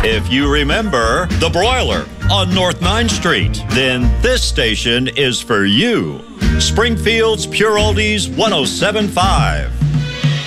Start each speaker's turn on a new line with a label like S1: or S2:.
S1: If you remember the broiler on North 9th Street, then this station is for you. Springfield's Pure Oldies 107.5.